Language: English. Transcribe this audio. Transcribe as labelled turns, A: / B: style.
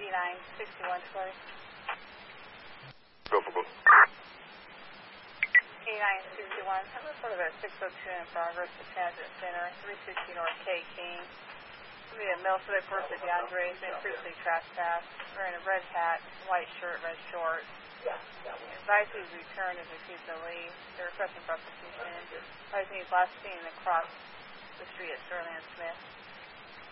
A: 8961 Troy.
B: Go for both.
A: 8961, I'm reported at 602 in progress to Transit Center, 360 North K King. Be a Milford person, DeAndre, has been previously trespassed, wearing a red hat, white shirt, red shorts. Advised he's returned and refused to leave. They're requesting prosecution. Advising he's last seen across the street at Sterling and Smith.